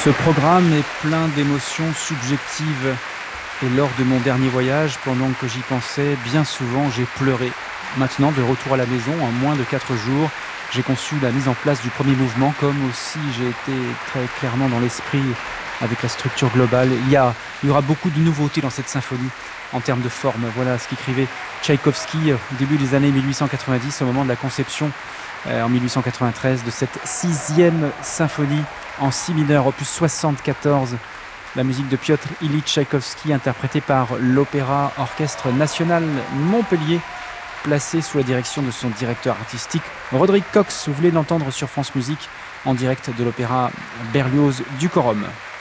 Ce programme est plein d'émotions subjectives. Et lors de mon dernier voyage, pendant que j'y pensais, bien souvent j'ai pleuré. Maintenant, de retour à la maison, en moins de 4 jours, j'ai conçu la mise en place du premier mouvement, comme aussi j'ai été très clairement dans l'esprit avec la structure globale. Il y aura beaucoup de nouveautés dans cette symphonie en termes de forme. Voilà ce qu'écrivait Tchaïkovski au début des années 1890, au moment de la conception en 1893 de cette 6e symphonie en si mineur, opus 74. La musique de Piotr Ilyich Tchaïkovski, interprétée par l'Opéra Orchestre National Montpellier, placé sous la direction de son directeur artistique, Roderick Cox. Vous venez d'entendre sur France Musique, en direct de l'Opéra Berlioz du Quorum.